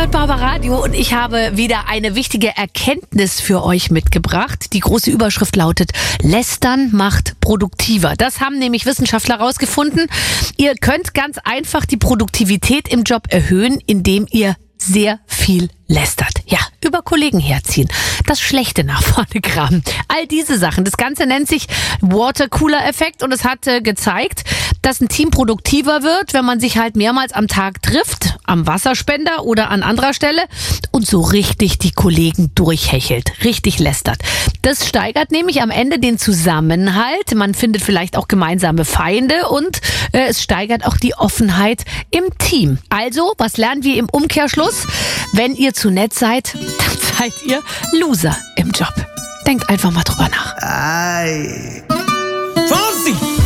hört Barbaradio und ich habe wieder eine wichtige Erkenntnis für euch mitgebracht. Die große Überschrift lautet: Lästern macht produktiver. Das haben nämlich Wissenschaftler herausgefunden. Ihr könnt ganz einfach die Produktivität im Job erhöhen, indem ihr sehr viel lästert. Ja, über Kollegen herziehen. Das Schlechte nach vorne graben. All diese Sachen. Das Ganze nennt sich Watercooler-Effekt und es hat gezeigt, dass ein Team produktiver wird, wenn man sich halt mehrmals am Tag trifft, am Wasserspender oder an anderer Stelle und so richtig die Kollegen durchhechelt, richtig lästert. Das steigert nämlich am Ende den Zusammenhalt. Man findet vielleicht auch gemeinsame Feinde und es steigert auch die Offenheit im Team. Also, was lernen wir im Umkehrschluss? Wenn ihr zu nett seid, dann seid ihr Loser im Job. Denkt einfach mal drüber nach. Ay. Fonsi!